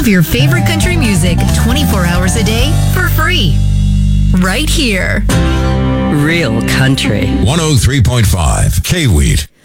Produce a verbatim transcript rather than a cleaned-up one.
of your favorite country music twenty-four hours a day for free. Right here. Real country. one oh three point five K-Wheat.